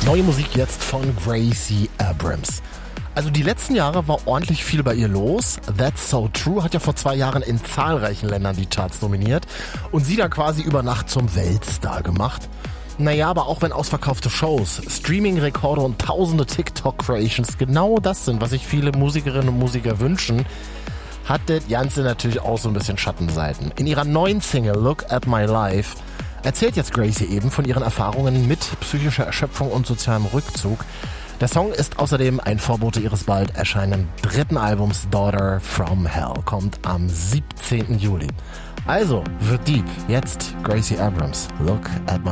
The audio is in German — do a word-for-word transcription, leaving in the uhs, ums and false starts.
Neue Musik jetzt von Gracie Abrams. Also die letzten Jahre war ordentlich viel bei ihr los. That's So True hat ja vor zwei Jahren in zahlreichen Ländern die Charts dominiert und sie da quasi über Nacht zum Weltstar gemacht. Naja, aber auch wenn ausverkaufte Shows, Streaming-Rekorde und tausende TikTok-Creations genau das sind, was sich viele Musikerinnen und Musiker wünschen, hat das Ganze natürlich auch so ein bisschen Schattenseiten. In ihrer neuen Single Look at My Life erzählt jetzt Gracie eben von ihren Erfahrungen mit psychischer Erschöpfung und sozialem Rückzug. Der Song ist außerdem ein Vorbote ihres bald erscheinenden dritten Albums Daughter from Hell, kommt am siebzehnten Juli. Also, wird deep. Jetzt Gracie Abrams, Look at My